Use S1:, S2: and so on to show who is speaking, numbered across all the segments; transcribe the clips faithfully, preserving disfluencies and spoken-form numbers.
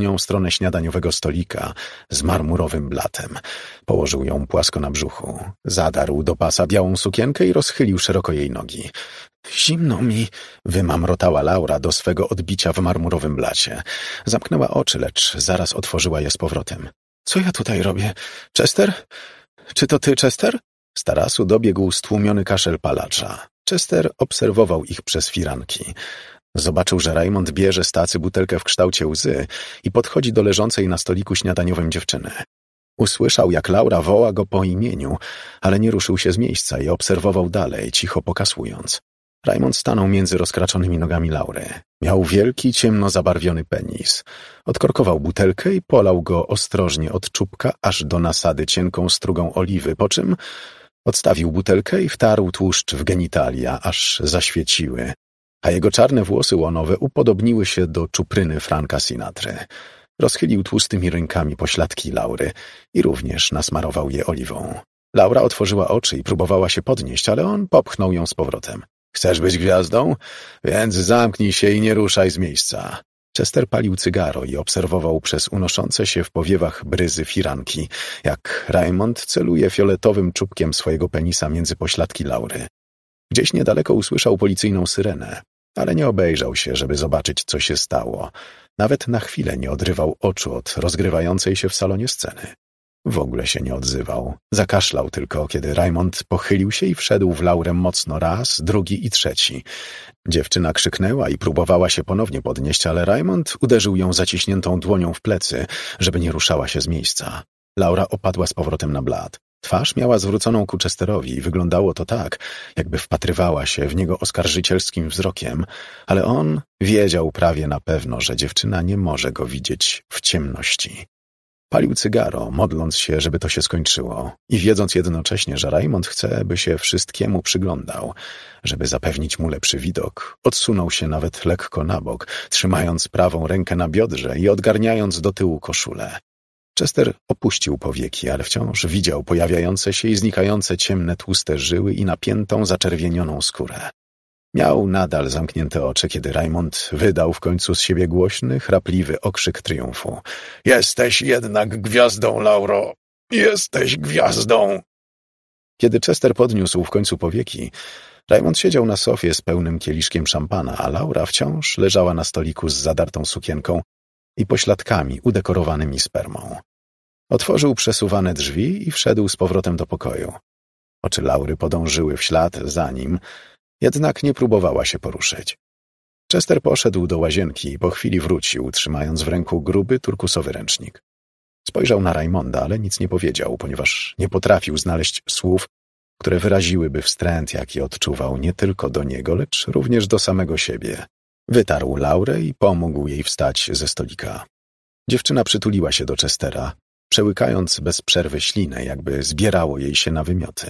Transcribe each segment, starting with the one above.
S1: ją w stronę śniadaniowego stolika z marmurowym blatem. Położył ją płasko na brzuchu. Zadarł do pasa białą sukienkę i rozchylił szeroko jej nogi. Zimno mi, wymamrotała Laura do swego odbicia w marmurowym blacie. Zamknęła oczy, lecz zaraz otworzyła je z powrotem. Co ja tutaj robię? Chester? Czy to ty, Chester? Z tarasu dobiegł stłumiony kaszel palacza. Chester obserwował ich przez firanki. Zobaczył, że Raymond bierze z tacy butelkę w kształcie łzy i podchodzi do leżącej na stoliku śniadaniowym dziewczyny. Usłyszał, jak Laura woła go po imieniu, ale nie ruszył się z miejsca i obserwował dalej, cicho pokasłując. Raymond stanął między rozkraczonymi nogami Laury. Miał wielki, ciemno zabarwiony penis. Odkorkował butelkę i polał go ostrożnie od czubka aż do nasady cienką strugą oliwy, po czym odstawił butelkę i wtarł tłuszcz w genitalia, aż zaświeciły, a jego czarne włosy łonowe upodobniły się do czupryny Franka Sinatry. Rozchylił tłustymi rękami pośladki Laury i również nasmarował je oliwą. Laura otworzyła oczy i próbowała się podnieść, ale on popchnął ją z powrotem. Chcesz być gwiazdą? Więc zamknij się i nie ruszaj z miejsca. Chester palił cygaro i obserwował przez unoszące się w powiewach bryzy firanki, jak Raymond celuje fioletowym czubkiem swojego penisa między pośladki Laury. Gdzieś niedaleko usłyszał policyjną syrenę, ale nie obejrzał się, żeby zobaczyć, co się stało. Nawet na chwilę nie odrywał oczu od rozgrywającej się w salonie sceny. W ogóle się nie odzywał. Zakaszlał tylko, kiedy Raymond pochylił się i wszedł w Laurę mocno raz, drugi i trzeci. Dziewczyna krzyknęła i próbowała się ponownie podnieść, ale Raymond uderzył ją zaciśniętą dłonią w plecy, żeby nie ruszała się z miejsca. Laura opadła z powrotem na blat. Twarz miała zwróconą ku Chesterowi i wyglądało to tak, jakby wpatrywała się w niego oskarżycielskim wzrokiem, ale on wiedział prawie na pewno, że dziewczyna nie może go widzieć w ciemności. Palił cygaro, modląc się, żeby to się skończyło i wiedząc jednocześnie, że Raymond chce, by się wszystkiemu przyglądał. Żeby zapewnić mu lepszy widok, odsunął się nawet lekko na bok, trzymając prawą rękę na biodrze i odgarniając do tyłu koszulę. Chester opuścił powieki, ale wciąż widział pojawiające się i znikające ciemne, tłuste żyły i napiętą, zaczerwienioną skórę. Miał nadal zamknięte oczy, kiedy Raymond wydał w końcu z siebie głośny, chrapliwy okrzyk triumfu. Jesteś jednak gwiazdą, Lauro! Jesteś gwiazdą! Kiedy Chester podniósł w końcu powieki, Raymond siedział na sofie z pełnym kieliszkiem szampana, a Laura wciąż leżała na stoliku z zadartą sukienką i pośladkami udekorowanymi spermą. Otworzył przesuwane drzwi i wszedł z powrotem do pokoju. Oczy Laury podążyły w ślad za nim, jednak nie próbowała się poruszyć. Chester poszedł do łazienki i po chwili wrócił, trzymając w ręku gruby, turkusowy ręcznik. Spojrzał na Raymonda, ale nic nie powiedział, ponieważ nie potrafił znaleźć słów, które wyraziłyby wstręt, jaki odczuwał nie tylko do niego, lecz również do samego siebie. Wytarł Laurę i pomógł jej wstać ze stolika. Dziewczyna przytuliła się do Chestera, przełykając bez przerwy ślinę, jakby zbierało jej się na wymioty.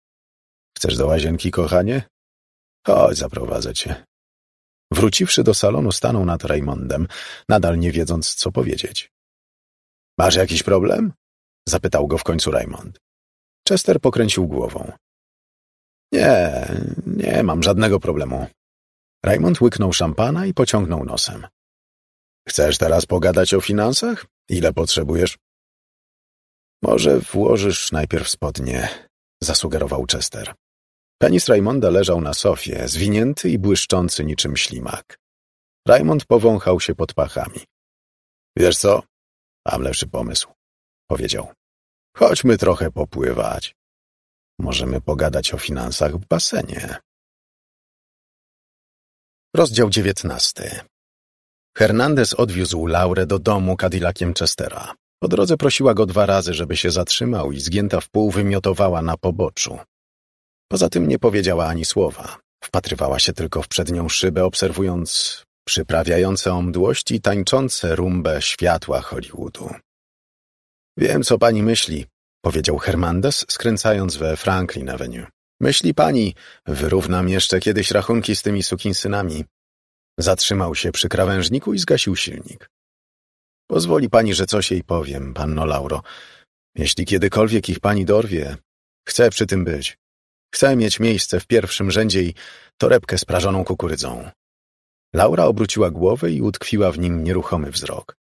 S1: — Chcesz do łazienki, kochanie? Chodź, zaprowadzę cię. Wróciwszy do salonu, stanął nad Raymondem, nadal nie wiedząc, co powiedzieć. — Masz jakiś problem? — zapytał go w końcu Raymond. Chester pokręcił głową. — Nie, nie mam żadnego problemu. Raymond łyknął szampana i pociągnął nosem. — Chcesz teraz pogadać o finansach? Ile potrzebujesz? — Może włożysz najpierw spodnie — zasugerował Chester. Penis Raymonda leżał na sofie, zwinięty i błyszczący niczym ślimak. Raymond powąchał się pod pachami. — Wiesz co? Mam lepszy pomysł — powiedział. — Chodźmy trochę popływać. Możemy pogadać o finansach w basenie. Rozdział dziewiętnasty. Hernandez odwiózł Laurę do domu Cadillaciem Chestera. Po drodze prosiła go dwa razy, żeby się zatrzymał i zgięta w pół wymiotowała na poboczu. Poza tym nie powiedziała ani słowa. Wpatrywała się tylko w przednią szybę, obserwując przyprawiające o mdłość i tańczące rumbę światła Hollywoodu. — Wiem, co pani myśli — powiedział Hernandez, skręcając we Franklin Avenue. — Myśli pani, wyrównam jeszcze kiedyś rachunki z tymi sukinsynami. Zatrzymał się przy krawężniku i zgasił silnik. — Pozwoli pani, że coś jej powiem, panno Lauro. Jeśli kiedykolwiek ich pani dorwie, chcę przy tym być. Chcę mieć miejsce w pierwszym rzędzie i torebkę z prażoną kukurydzą. Laura obróciła głowę i utkwiła w nim nieruchomy wzrok.